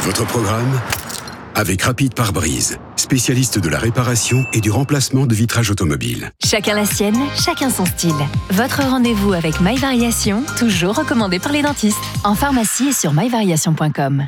Votre programme avec Rapide Pare-Brise, spécialiste de la réparation et du remplacement de vitrage automobile. Chacun la sienne, chacun son style. Votre rendez-vous avec My Variation, toujours recommandé par les dentistes. En pharmacie et sur myvariation.com.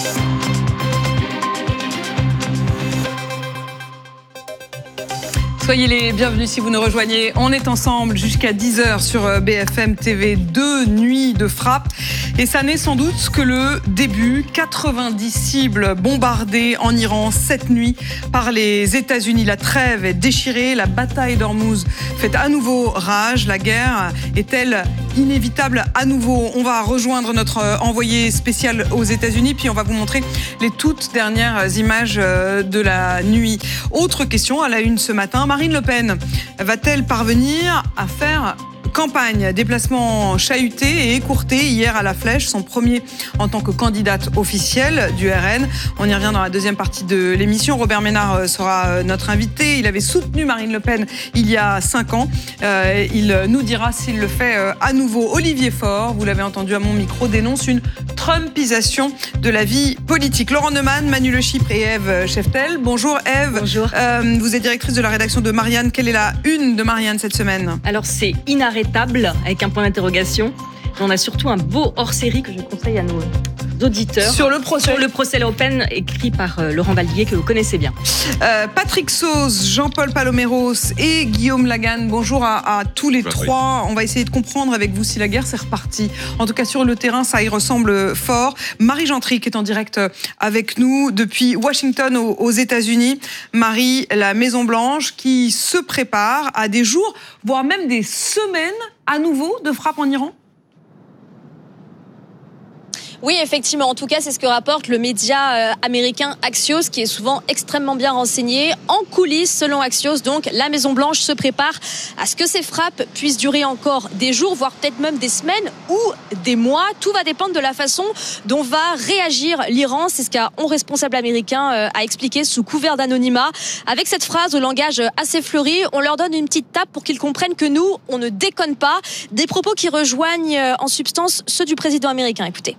Soyez les bienvenus si vous nous rejoignez. On est ensemble jusqu'à 10h sur BFM TV, 2 nuits de frappe. Et ça n'est sans doute que le début. 90 cibles bombardées en Iran cette nuit par les États-Unis. La trêve est déchirée, la bataille d'Ormuz fait à nouveau rage. La guerre est-elle inévitable à nouveau? On va rejoindre notre envoyé spécial aux États-Unis, puis on va vous montrer les toutes dernières images de la nuit. Autre question à la une ce matin, Marine Le Pen va-t-elle parvenir à faire campagne? Déplacement chahuté et écourté hier à La Flèche, son premier en tant que candidate officielle du RN. On y revient dans la deuxième partie de l'émission. Robert Ménard sera notre invité. Il avait soutenu Marine Le Pen il y a 5 ans. Il nous dira s'il le fait à nouveau. Olivier Faure, vous l'avez entendu à mon micro, dénonce une trumpisation de la vie politique. Laurent Neumann, Manu Le Chypre et Ève Cheftel. Bonjour Ève. Bonjour. Vous êtes directrice de la rédaction de Marianne. Quelle est la une de Marianne cette semaine? Alors c'est inarrêtable avec un point d'interrogation. On a surtout un beau hors-série que je conseille à nos auditeurs. Sur le procès Le Pen, écrit par Laurent Valdier, que vous connaissez bien. Patrick Sauze, Jean-Paul Paloméros et Guillaume Laganne, bonjour à tous les trois. On va essayer de comprendre avec vous si la guerre c'est reparti. En tout cas sur le terrain, ça y ressemble fort. Marie Gentric est en direct avec nous depuis Washington aux États-Unis. Marie, la Maison-Blanche qui se prépare à des jours, voire même des semaines à nouveau de frappe en Iran. Oui, effectivement. En tout cas, c'est ce que rapporte le média américain Axios, qui est souvent extrêmement bien renseigné. En coulisses, selon Axios, donc, la Maison-Blanche se prépare à ce que ces frappes puissent durer encore des jours, voire peut-être même des semaines ou des mois. Tout va dépendre de la façon dont va réagir l'Iran. C'est ce qu'un responsable américain a expliqué sous couvert d'anonymat. Avec cette phrase au langage assez fleuri, on leur donne une petite tape pour qu'ils comprennent que nous, on ne déconne pas. Des propos qui rejoignent en substance ceux du président américain. Écoutez.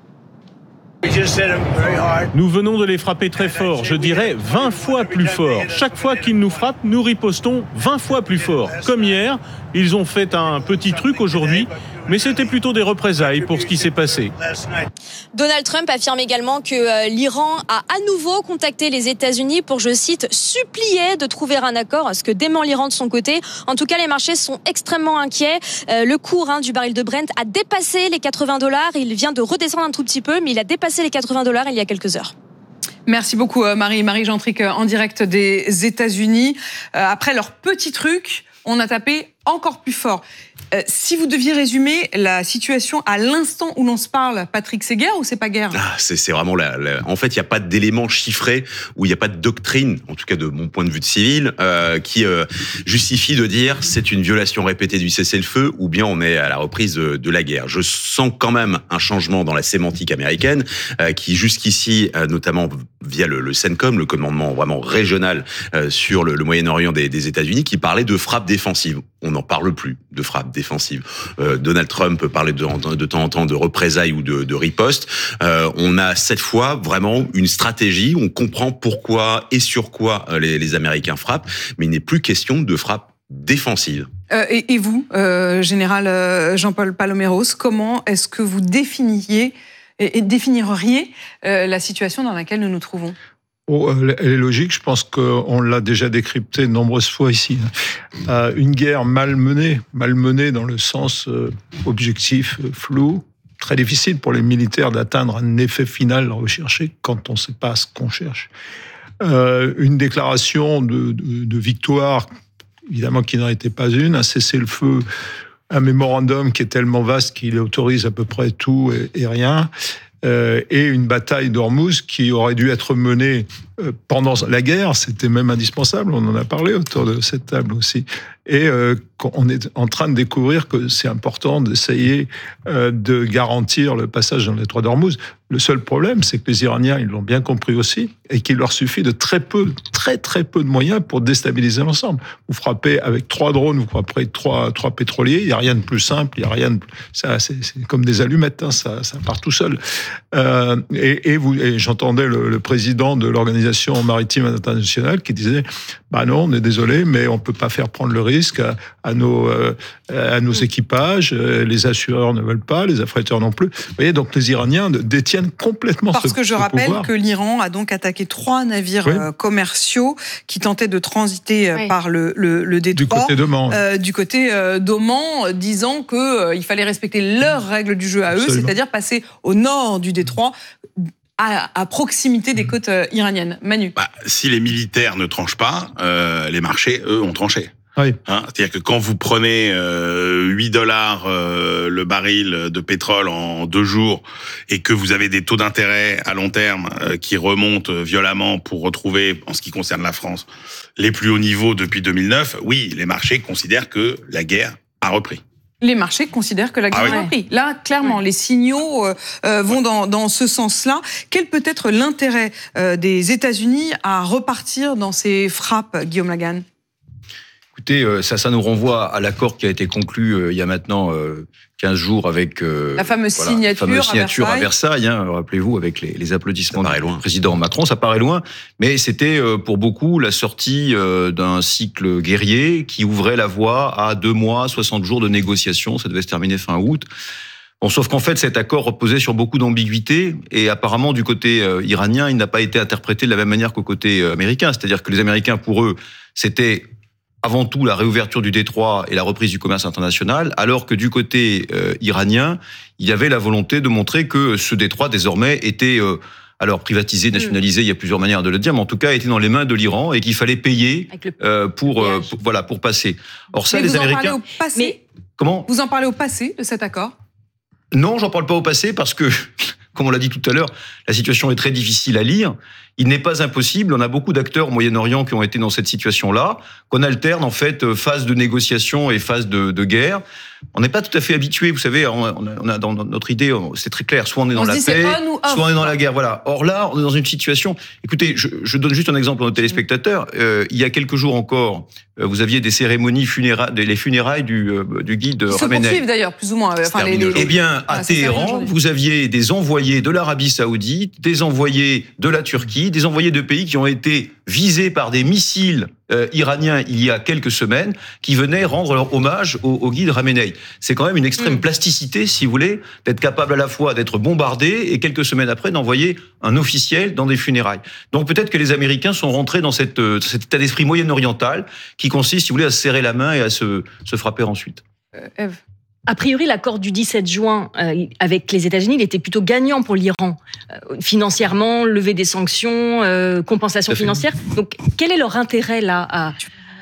Nous venons de les frapper très fort, je dirais 20 fois plus fort. Chaque fois qu'ils nous frappent, nous ripostons 20 fois plus fort. Comme hier, ils ont fait un petit truc aujourd'hui, mais c'était plutôt des représailles pour ce qui s'est passé. Donald Trump affirme également que l'Iran a à nouveau contacté les États-Unis pour, je cite, supplier de trouver un accord, ce que dément l'Iran de son côté. En tout cas, les marchés sont extrêmement inquiets. Le cours du baril de Brent a dépassé les $80. Il vient de redescendre un tout petit peu, mais il a dépassé les $80 il y a quelques heures. Merci beaucoup Marie Gentric en direct des États-Unis. Après leur petit truc, on a tapé encore plus fort. Si vous deviez résumer la situation à l'instant où l'on se parle, Patrick, c'est guerre ou c'est pas guerre? C'est vraiment en fait, il n'y a pas d'éléments chiffrés ou il n'y a pas de doctrine, en tout cas de mon point de vue de civil, qui justifie de dire c'est une violation répétée du cessez-le-feu ou bien on est à la reprise de la guerre. Je sens quand même un changement dans la sémantique américaine qui jusqu'ici, notamment via le CENTCOM, le commandement vraiment régional sur le Moyen-Orient des États-Unis, qui parlait de frappe défensive. On n'en parle plus de frappe défensive. Donald Trump parlait de temps en temps de représailles ou de riposte. On a cette fois vraiment une stratégie. On comprend pourquoi et sur quoi les Américains frappent, mais il n'est plus question de frappe défensive. Et vous, général Jean-Paul Paloméros, comment est-ce que vous définiriez la situation dans laquelle nous nous trouvons? Elle est logique, je pense qu'on l'a déjà décrypté de nombreuses fois ici. Une guerre mal menée dans le sens objectif, flou, très difficile pour les militaires d'atteindre un effet final recherché quand on ne sait pas ce qu'on cherche. Une déclaration de victoire, évidemment qui n'en était pas une, un cessez-le-feu, un mémorandum qui est tellement vaste qu'il autorise à peu près tout et rien. Et une bataille d'Ormuz qui aurait dû être menée pendant la guerre, c'était même indispensable. On en a parlé autour de cette table aussi. Et on est en train de découvrir que c'est important d'essayer de garantir le passage dans le détroit d'Ormuz. Le seul problème, c'est que les Iraniens, ils l'ont bien compris aussi, et qu'il leur suffit de très peu de moyens pour déstabiliser l'ensemble. Vous frappez avec 3 drones, vous frappez 3 pétroliers, il n'y a rien de plus simple, il n'y a rien de... Ça, c'est comme des allumettes, hein, ça part tout seul. Et j'entendais le président de l'Organisation maritime internationale qui disait « Bah non, on est désolé, mais on ne peut pas faire prendre le risque à nos équipages, les assureurs ne veulent pas, les affréteurs non plus. » Vous voyez, donc les Iraniens détiennent complètement ce pouvoir. Parce que je rappelle que l'Iran a donc attaqué 3 navires commerciaux qui tentaient de transiter par le détroit. Du côté d'Oman, disant qu'il fallait respecter leurs règles du jeu à eux, c'est-à-dire passer au nord du détroit, à proximité des côtes iraniennes. Manu. Si les militaires ne tranchent pas, les marchés, eux, ont tranché. Oui. C'est-à-dire que quand vous prenez $8 le baril de pétrole en 2 jours et que vous avez des taux d'intérêt à long terme qui remontent violemment pour retrouver, en ce qui concerne la France, les plus hauts niveaux depuis 2009, oui, les marchés considèrent que la guerre a repris. Les marchés considèrent que la guerre a repris. Là, clairement, les signaux vont dans ce sens-là. Quel peut être l'intérêt des États-Unis à repartir dans ces frappes, Guillaume Laganne ? Écoutez, ça nous renvoie à l'accord qui a été conclu il y a maintenant 15 jours avec la fameuse signature à Versailles. Rappelez-vous, avec les applaudissements du président Macron, ça paraît loin, mais c'était pour beaucoup la sortie d'un cycle guerrier qui ouvrait la voie à 2 mois, 60 jours de négociations. Ça devait se terminer fin août. Bon, sauf qu'en fait, cet accord reposait sur beaucoup d'ambiguïté et apparemment, du côté iranien, il n'a pas été interprété de la même manière qu'au côté américain. C'est-à-dire que les Américains, pour eux, c'était avant tout la réouverture du détroit et la reprise du commerce international, alors que du côté iranien, il y avait la volonté de montrer que ce détroit, désormais, était alors privatisé, nationalisé, il y a plusieurs manières de le dire, mais en tout cas, était dans les mains de l'Iran et qu'il fallait payer pour passer. Or ça, les Américains... Comment ? Vous en parlez au passé de cet accord ? Non, j'en parle pas au passé parce que, comme on l'a dit tout à l'heure, la situation est très difficile à lire. Il n'est pas impossible, on a beaucoup d'acteurs au Moyen-Orient qui ont été dans cette situation-là, qu'on alterne en fait phase de négociation et phase de guerre. On n'est pas tout à fait habitué, vous savez, on a dans notre idée, c'est très clair, soit on est dans la paix, soit on est dans la guerre. Voilà. Or là, on est dans une situation... Écoutez, je donne juste un exemple à nos téléspectateurs. Il y a quelques jours encore, vous aviez des cérémonies les funérailles du guide Khamenei. Qui se poursuivent d'ailleurs, plus ou moins. Eh bien, à Téhéran, vous aviez des envoyés de l'Arabie Saoudite, des envoyés de la Turquie, des envoyés de pays qui ont été visés par des missiles iraniens il y a quelques semaines, qui venaient rendre leur hommage au guide Khamenei. C'est quand même une extrême plasticité, si vous voulez, d'être capable à la fois d'être bombardé et quelques semaines après d'envoyer un officiel dans des funérailles. Donc peut-être que les Américains sont rentrés dans cet état d'esprit moyen-oriental qui consiste, si vous voulez, à se serrer la main et à se frapper ensuite. Ève. A priori, l'accord du 17 juin avec les États-Unis, il était plutôt gagnant pour l'Iran. Financièrement, levée des sanctions, compensation financière. Donc, quel est leur intérêt là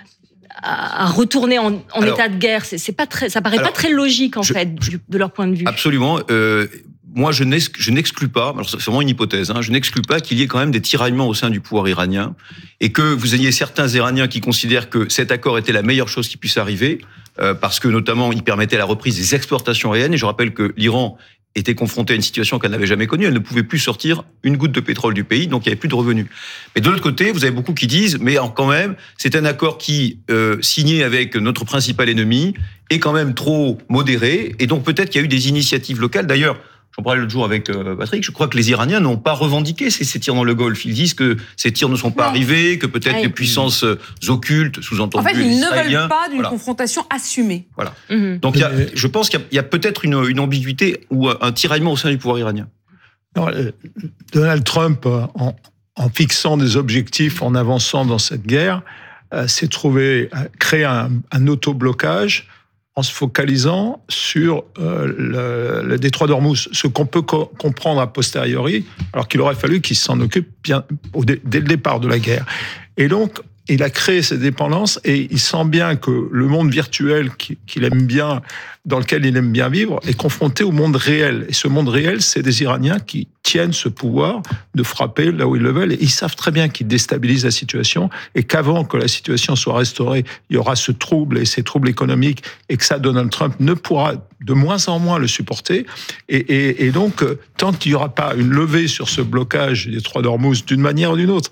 à retourner en état de guerre ? Ça paraît pas très logique en fait, de leur point de vue. Absolument. Moi, je n'exclus pas, alors c'est vraiment une hypothèse, je n'exclus pas qu'il y ait quand même des tiraillements au sein du pouvoir iranien et que vous ayez certains Iraniens qui considèrent que cet accord était la meilleure chose qui puisse arriver, parce que notamment il permettait la reprise des exportations aériennes. Et je rappelle que l'Iran était confrontée à une situation qu'elle n'avait jamais connue. Elle ne pouvait plus sortir une goutte de pétrole du pays, donc il n'y avait plus de revenus. Mais de l'autre côté, vous avez beaucoup qui disent, mais quand même, c'est un accord qui, signé avec notre principal ennemi, est quand même trop modéré. Et donc peut-être qu'il y a eu des initiatives locales. D'ailleurs, j'en parlais l'autre jour avec Patrick, je crois que les Iraniens n'ont pas revendiqué ces tirs dans le Golfe. Ils disent que ces tirs ne sont pas arrivés, que peut-être les puissances occultes, sous-entendues en fait, ils ne israéliens, veulent pas d'une confrontation assumée. Voilà. Donc je pense qu'il y a peut-être une ambiguïté ou un tiraillement au sein du pouvoir iranien. Non, Donald Trump, en fixant des objectifs, en avançant dans cette guerre, s'est créé un autoblocage en se focalisant sur le détroit d'Ormuz, ce qu'on peut comprendre a posteriori, alors qu'il aurait fallu qu'il s'en occupe bien dès le départ de la guerre. Et donc, il a créé ces dépendances et il sent bien que le monde virtuel qu'il aime bien dans lequel il aime bien vivre est confronté au monde réel. Et ce monde réel, c'est des Iraniens qui tiennent ce pouvoir de frapper là où ils le veulent. Et ils savent très bien qu'ils déstabilisent la situation et qu'avant que la situation soit restaurée, il y aura ce trouble et ces troubles économiques et que ça, Donald Trump ne pourra de moins en moins le supporter. Et donc, tant qu'il n'y aura pas une levée sur ce blocage des Trois d'Ormuz d'une manière ou d'une autre,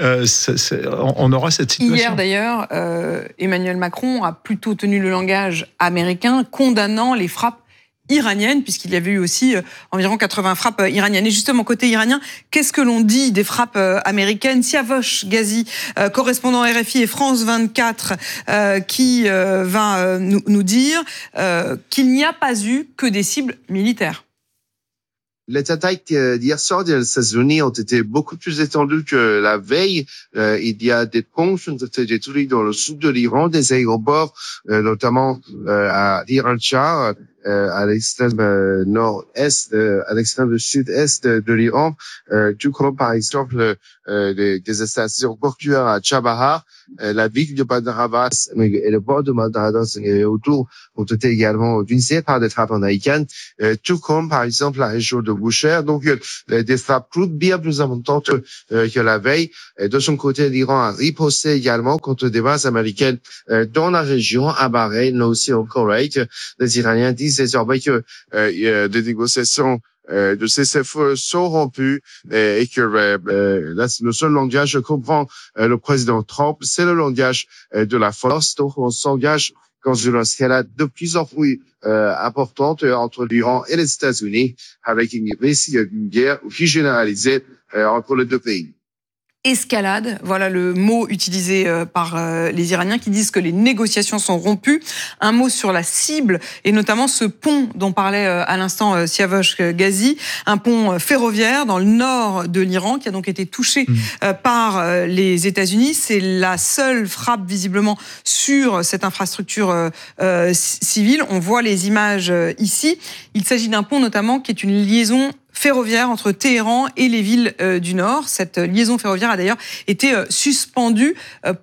on aura cette situation. Hier, d'ailleurs, Emmanuel Macron a plutôt tenu le langage américain, condamnant les frappes iraniennes, puisqu'il y avait eu aussi environ 80 frappes iraniennes. Et justement, côté iranien, qu'est-ce que l'on dit des frappes américaines? Siavosh Ghazi, correspondant RFI et France 24, qui va nous dire qu'il n'y a pas eu que des cibles militaires. Les attaques d'hier soir des États-Unis ont été beaucoup plus étendues que la veille. Il y a des ponts qui ont été détruits dans le sud de l'Iran, des aéroports, notamment à Iran-Shah, à l'extrême nord-est, à l'extrême sud-est de l'Iran, tout comme par exemple des stations portuaires à Chabahar, la ville de Bandar Abbas et le port de Bandar Abbas et autour ont été également visés par des frappes américaines, tout comme par exemple la région de Boucher. Donc des frappes bien plus importantes que la veille. De son côté, l'Iran a riposté également contre des bases américaines dans la région, à Bahreïn, mais aussi au Koweït. Les Iraniens disent désormais que des négociations de cessez-le-feu sont rompues et que le seul langage que comprend le président Trump, c'est le langage de la force. Donc on s'engage dans une escalade de plus en plus importante entre l'Iran et les États-Unis, avec une guerre qui généralisée entre les deux pays. Escalade, voilà le mot utilisé par les Iraniens qui disent que les négociations sont rompues. Un mot sur la cible et notamment ce pont dont parlait à l'instant Siavosh Ghazi, un pont ferroviaire dans le nord de l'Iran qui a donc été touché par les États-Unis. C'est la seule frappe visiblement sur cette infrastructure civile. On voit les images ici. Il s'agit d'un pont notamment qui est une liaison ferroviaire entre Téhéran et les villes du Nord. Cette liaison ferroviaire a d'ailleurs été suspendue. Pourquoi ?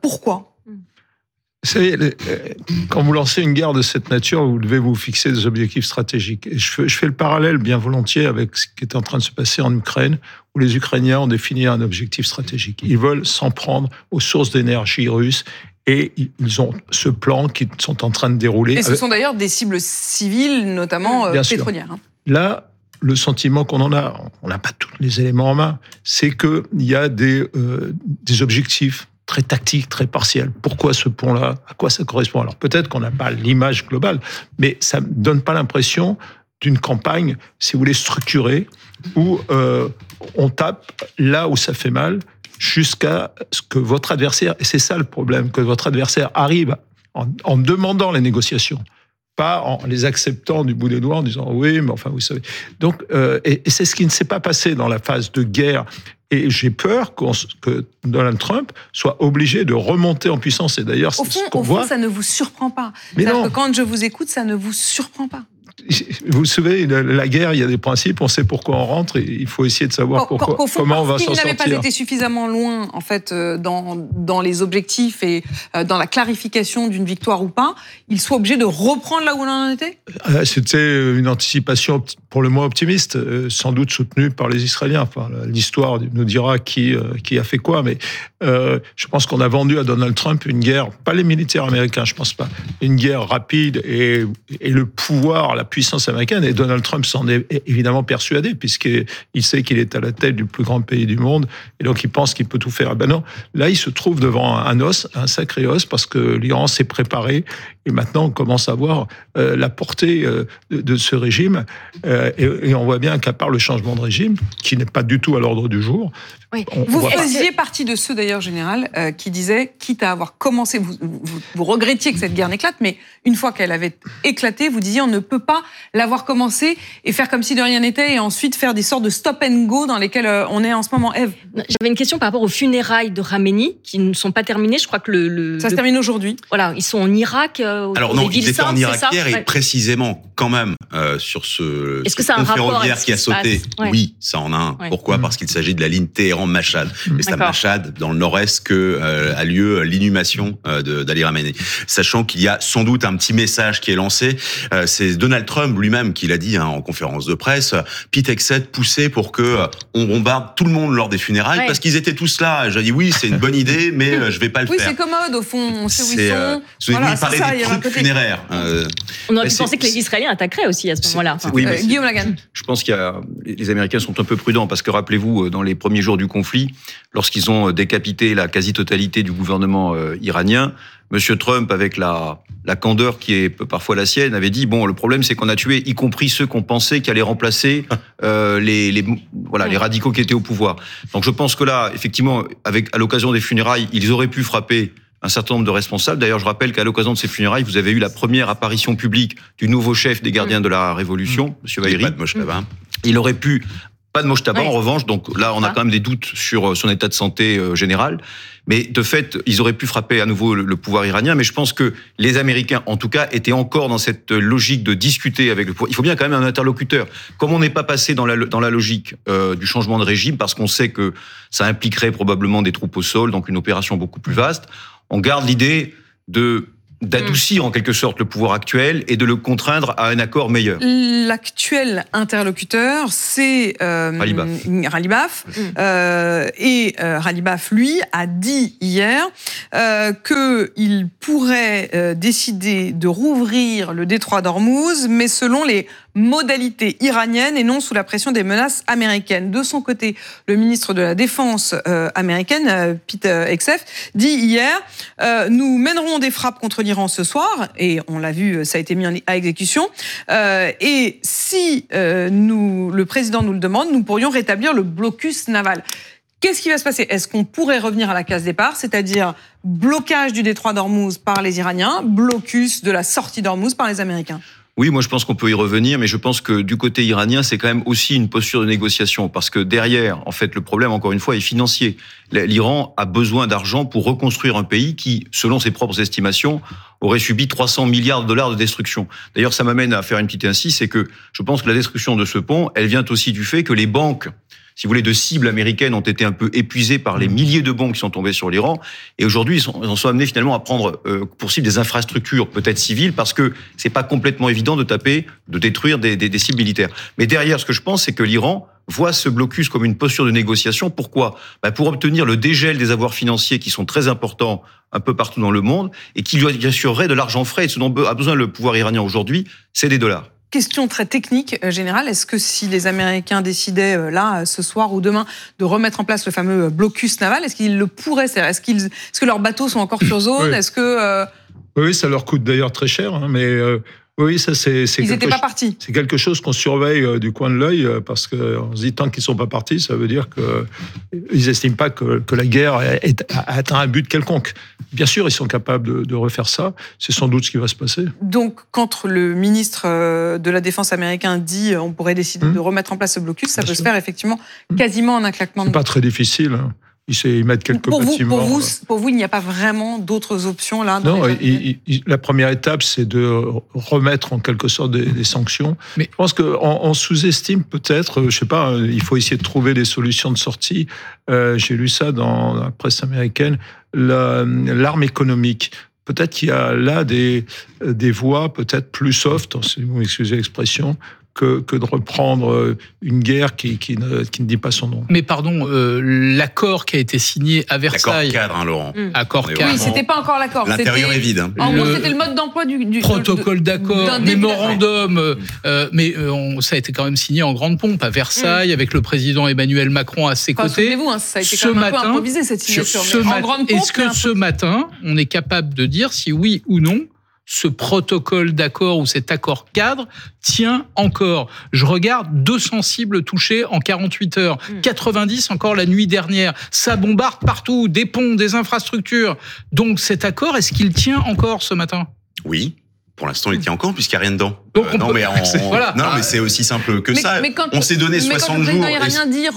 Vous savez, quand vous lancez une guerre de cette nature, vous devez vous fixer des objectifs stratégiques. Et je fais le parallèle bien volontiers avec ce qui est en train de se passer en Ukraine, où les Ukrainiens ont défini un objectif stratégique. Ils veulent s'en prendre aux sources d'énergie russes. Et ils ont ce plan qu'ils sont en train de dérouler. Et ce sont d'ailleurs des cibles civiles, notamment pétrolières. Là, le sentiment qu'on en a, on n'a pas tous les éléments en main, c'est qu'il y a des objectifs très tactiques, très partiels. Pourquoi ce pont-là ? À quoi ça correspond ? Alors peut-être qu'on n'a pas l'image globale, mais ça ne donne pas l'impression d'une campagne, si vous voulez, structurée, où on tape là où ça fait mal, jusqu'à ce que votre adversaire, et c'est ça le problème, que votre adversaire arrive en demandant les négociations, pas en les acceptant du bout des doigts en disant oui, mais enfin vous savez. Donc et c'est ce qui ne s'est pas passé dans la phase de guerre. Et j'ai peur que Donald Trump soit obligé de remonter en puissance. Et d'ailleurs, c'est ce qu'on voit. Au fond, ça ne vous surprend pas. C'est-à-dire que quand je vous écoute, ça ne vous surprend pas. Vous savez, la guerre, il y a des principes, on sait pourquoi on rentre, et il faut essayer de savoir comment on va s'en sortir. S'il n'avait pas été suffisamment loin, en fait, dans les objectifs et dans la clarification d'une victoire ou pas, il soit obligé de reprendre là où on en était ? C'était une anticipation pour le moins optimiste, sans doute soutenue par les Israéliens. Enfin, l'histoire nous dira qui a fait quoi, mais je pense qu'on a vendu à Donald Trump une guerre, pas les militaires américains, je pense pas, une guerre rapide et le pouvoir, la puissance américaine, et Donald Trump s'en est évidemment persuadé, puisqu'il sait qu'il est à la tête du plus grand pays du monde, et donc il pense qu'il peut tout faire. Ben non, là il se trouve devant un sacré os, parce que l'Iran s'est préparé, et maintenant on commence à voir la portée de ce régime, et on voit bien qu'à part le changement de régime, qui n'est pas du tout à l'ordre du jour, oui. Vous faisiez partie de ceux, d'ailleurs, général, qui disaient, quitte à avoir commencé, vous regrettiez que cette guerre n'éclate, mais une fois qu'elle avait éclaté, vous disiez on ne peut pas pas l'avoir commencé et faire comme si de rien n'était et ensuite faire des sortes de stop and go dans lesquels on est en ce moment. Ève. J'avais une question par rapport aux funérailles de Khamenei qui ne sont pas terminées. Je crois que ça se termine aujourd'hui. Voilà, ils sont en Irak. Alors non, ils étaient en Irak hier et précisément quand même sur ce pont ferroviaire qui a sauté. Oui, ça en a un. Ouais. Pourquoi ? Parce qu'il s'agit de la ligne Téhéran-Machhad. Et c'est à Machhad, dans le nord-est, que a lieu l'inhumation d'Ali Khamenei. Sachant qu'il y a sans doute un petit message qui est lancé. C'est Donald Trump lui-même qui l'a dit en conférence de presse. Pete Hegseth poussait pour que on bombarde tout le monde lors des funérailles parce qu'ils étaient tous là. J'ai dit oui, c'est une bonne idée, mais je vais pas le faire. Oui, c'est commode au fond. On sait où ils sont. Voilà, il parlait des troupes funéraires. On aurait pu penser que les Israéliens attaqueraient aussi à ce moment-là. Oui, Guillaume Lagan. Je pense les Américains sont un peu prudents parce que rappelez-vous, dans les premiers jours du conflit, lorsqu'ils ont décapité la quasi-totalité du gouvernement iranien, Monsieur Trump, avec la candeur qui est parfois la sienne, avait dit bon, le problème c'est qu'on a tué, y compris ceux qu'on pensait qui allaient remplacer les radicaux qui étaient au pouvoir. Donc je pense que là, effectivement, à l'occasion des funérailles, ils auraient pu frapper un certain nombre de responsables. D'ailleurs, je rappelle qu'à l'occasion de ces funérailles, vous avez eu la première apparition publique du nouveau chef des gardiens de la Révolution, Monsieur Vahiri. Pas de Mojtaba. Il aurait pu. Pas de Mojtaba, en revanche, donc là, on a quand même des doutes sur son état de santé général. Mais de fait, ils auraient pu frapper à nouveau le pouvoir iranien. Mais je pense que les Américains, en tout cas, étaient encore dans cette logique de discuter avec le pouvoir. Il faut bien quand même un interlocuteur. Comme on n'est pas passé dans la logique du changement de régime, parce qu'on sait que ça impliquerait probablement des troupes au sol, donc une opération beaucoup plus vaste, on garde l'idée d'adoucir en quelque sorte le pouvoir actuel et de le contraindre à un accord meilleur. L'actuel interlocuteur, c'est Ralibaf. Et Ralibaf, lui, a dit hier qu'il pourrait décider de rouvrir le détroit d'Ormuz, mais selon les modalités iraniennes et non sous la pression des menaces américaines. De son côté, le ministre de la Défense américaine, Pete Hegseth, dit hier « Nous mènerons des frappes contre l'Iran ce soir », et on l'a vu, ça a été mis à exécution, et si le président nous le demande, nous pourrions rétablir le blocus naval. Qu'est-ce qui va se passer ? Est-ce qu'on pourrait revenir à la case départ, c'est-à-dire blocage du détroit d'Ormuz par les Iraniens, blocus de la sortie d'Ormuz par les Américains ? Oui, moi je pense qu'on peut y revenir, mais je pense que du côté iranien, c'est quand même aussi une posture de négociation, parce que derrière, en fait, le problème, encore une fois, est financier. L'Iran a besoin d'argent pour reconstruire un pays qui, selon ses propres estimations, aurait subi 300 milliards de dollars de destruction. D'ailleurs, ça m'amène à faire une petite incise, c'est que je pense que la destruction de ce pont, elle vient aussi du fait que les banques, si vous voulez, de cibles américaines ont été un peu épuisées par les milliers de bombes qui sont tombées sur l'Iran. Et aujourd'hui, ils en sont amenés finalement à prendre pour cible des infrastructures, peut-être civiles, parce que c'est pas complètement évident de détruire des cibles militaires. Mais derrière, ce que je pense, c'est que l'Iran voit ce blocus comme une posture de négociation. Pourquoi ? Pour obtenir le dégel des avoirs financiers qui sont très importants un peu partout dans le monde et qui lui assurerait de l'argent frais. Et ce dont a besoin le pouvoir iranien aujourd'hui, c'est des dollars. Question très technique, générale. Est-ce que si les Américains décidaient, là, ce soir ou demain, de remettre en place le fameux blocus naval, est-ce qu'ils le pourraient ? Est-ce que leurs bateaux sont encore sur zone ? Oui. Est-ce que... Oui, ça leur coûte d'ailleurs très cher, hein, mais... Oui, ça c'est. Ils n'étaient pas partis. C'est quelque chose qu'on surveille du coin de l'œil parce qu'on se dit tant qu'ils ne sont pas partis, ça veut dire qu'ils n'estiment pas que la guerre a atteint un but quelconque. Bien sûr, ils sont capables de refaire ça. C'est sans doute ce qui va se passer. Donc, quand le ministre de la Défense américain dit on pourrait décider de remettre en place ce blocus, ça peut se faire effectivement quasiment en un claquement de doigts. C'est pas très difficile. Hein. Ils mettent quelques bâtiments. Pour vous, il n'y a pas vraiment d'autres options là. Non, la première étape, c'est de remettre en quelque sorte des sanctions. Mais je pense qu'on sous-estime peut-être, je sais pas, il faut essayer de trouver des solutions de sortie. J'ai lu ça dans la presse américaine, l'arme économique. Peut-être qu'il y a là des voies peut-être plus soft, si vous m'excusez l'expression, que de reprendre une guerre qui ne dit pas son nom. Mais pardon, l'accord qui a été signé à Versailles... L'accord cadre, Laurent. Accord cadre. Oui, c'était pas encore l'accord. L'intérieur est vide. En gros, c'était le mode d'emploi du protocole d'accord, mémorandum. Mais ça a été quand même signé en grande pompe à Versailles, avec le président Emmanuel Macron à ses côtés. Souvenez-vous, ça a été quand même un peu improvisé, cette signature. En grande pompe, est-ce que ce matin, on est capable de dire si oui ou non ce protocole d'accord ou cet accord cadre tient encore? Je regarde 200 cibles touchées en 48 heures, 90 encore la nuit dernière. Ça bombarde partout, des ponts, des infrastructures. Donc cet accord, est-ce qu'il tient encore ce matin? Oui. Pour l'instant, il tient encore puisqu'il n'y a rien dedans. Donc non, mais voilà. non, mais c'est aussi simple que ça. Mais quand, on s'est donné 60 quand le jours. président iranien dit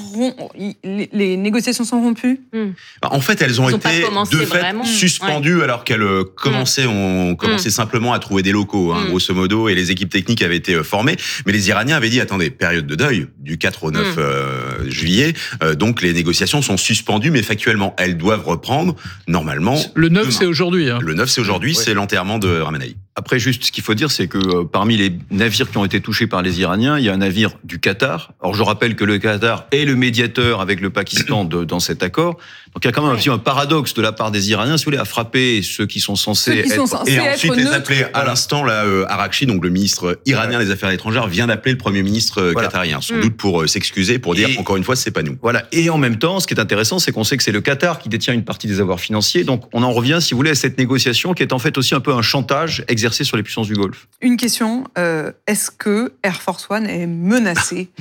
les négociations sont rompues. En fait, elles ont été de fait vraiment. suspendues alors qu'elles commençaient, on commençait simplement à trouver des locaux, grosso modo, et les équipes techniques avaient été formées. Mais les Iraniens avaient dit, attendez, période de deuil, du 4 au 9 juillet, donc les négociations sont suspendues, mais factuellement, elles doivent reprendre normalement. Le 9, demain. c'est aujourd'hui. Le 9, c'est aujourd'hui, c'est l'enterrement de Ramenei. Après, juste, ce qu'il faut dire, c'est que parmi les navires qui ont été touchés par les Iraniens, il y a un navire du Qatar. Alors, je rappelle que le Qatar est le médiateur avec le Pakistan dans cet accord. Donc, il y a quand même un paradoxe de la part des Iraniens, si vous voulez, à frapper ceux qui sont censés être... Et ensuite, les appeler à l'instant, là, Arakchi, donc le ministre iranien des Affaires étrangères, vient d'appeler le Premier ministre qatarien, sans doute pour s'excuser, pour dire, encore une fois, c'est pas nous. Voilà. Et en même temps, ce qui est intéressant, c'est qu'on sait que c'est le Qatar qui détient une partie des avoirs financiers. Donc, on en revient, si vous voulez, à cette négociation qui est en fait aussi un peu un chantage exercé sur les puissances du Golfe. Une question, est-ce que Air Force One est menacé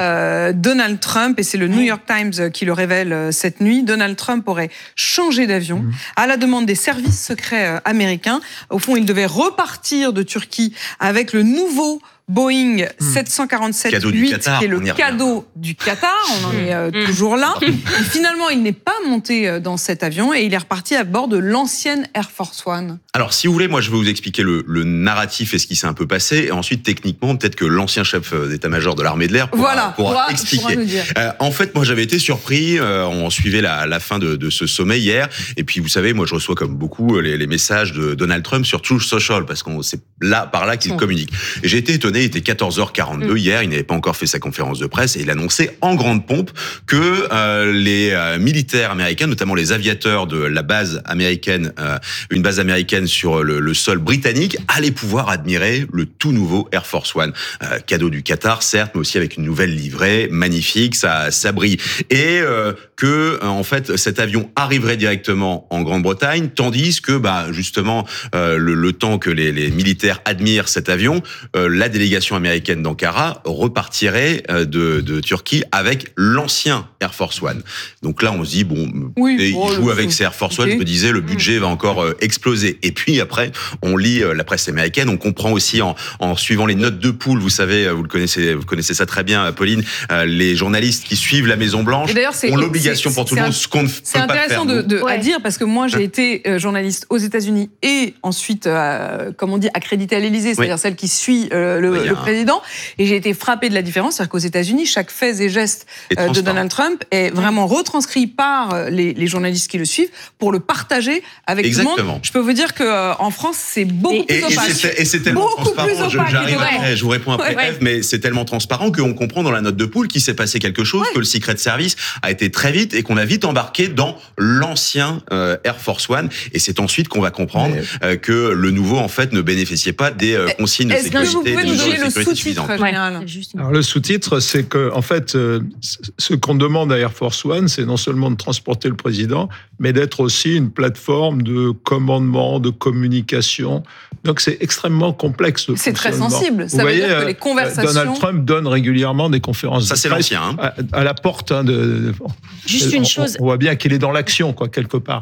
Donald Trump, et c'est le New York Times qui le révèle cette nuit, Donald Trump aurait changé d'avion à la demande des services secrets américains. Au fond, il devait repartir de Turquie avec le nouveau Boeing 747-8, qui est le cadeau du Qatar, on en est toujours là. Et finalement, il n'est pas monté dans cet avion et il est reparti à bord de l'ancienne Air Force One. Alors, si vous voulez, moi, je vais vous expliquer le narratif et ce qui s'est un peu passé. Et ensuite, techniquement, peut-être que l'ancien chef d'état-major de l'armée de l'air pourra expliquer. Nous dire. En fait, moi, j'avais été surpris. On suivait la fin de ce sommet hier. Et puis, vous savez, moi, je reçois comme beaucoup les messages de Donald Trump sur Truth Social, parce qu'on c'est par là qu'il communique. Et j'ai été étonné. Il était 14h42 hier. Il n'avait pas encore fait sa conférence de presse et il annonçait en grande pompe que les militaires américains, notamment les aviateurs de la base américaine, une base américaine sur le sol britannique, allaient pouvoir admirer le tout nouveau Air Force One, cadeau du Qatar, certes, mais aussi avec une nouvelle livrée magnifique, ça brille, et que en fait cet avion arriverait directement en Grande-Bretagne, tandis que justement le temps que les militaires admirent cet avion, la délégation américaine d'Ankara repartirait de Turquie avec l'ancien Air Force One. Donc là, on se dit, ils jouent avec ces Air Force One, je me disais, le budget va encore exploser. Et puis après, on lit la presse américaine, on comprend aussi en suivant les notes de pool, vous savez, vous connaissez ça très bien, Pauline, les journalistes qui suivent la Maison-Blanche ont l'obligation pour tout le monde, ce qu'on ne peut pas faire. C'est intéressant à dire, parce que moi, j'ai été journaliste aux États-Unis et ensuite, comme on dit, accrédité à l'Élysée, c'est-à-dire celle qui suit le président. Et j'ai été frappée de la différence, c'est-à-dire qu'aux États-Unis, chaque fait et geste de Donald Trump est vraiment retranscrit par les journalistes qui le suivent pour le partager avec tout le monde. Je peux vous dire qu'en France, c'est beaucoup plus opaque. Et c'est tellement transparent. J'arrive après, je vous réponds après, Eve, mais c'est tellement transparent qu'on comprend dans la note de pool qu'il s'est passé quelque chose, que le Secret Service a été très vite et qu'on a vite embarqué dans l'ancien Air Force One. Et c'est ensuite qu'on va comprendre que le nouveau, en fait, ne bénéficiait pas des consignes de sécurité. Est-ce que vous pouvez nous donner le sous-titre, Alors, le sous-titre, c'est que, en fait, ce qu'on demande à Air Force One, c'est non seulement de transporter le président, mais d'être aussi une plateforme de commandement, de communication. Donc, c'est extrêmement complexe. C'est très sensible. Ça veut dire que les conversations... Donald Trump donne régulièrement des conférences de presse. Ça, c'est l'ancien. À la porte. Juste une chose. On voit bien qu'il est dans l'action, quelque part.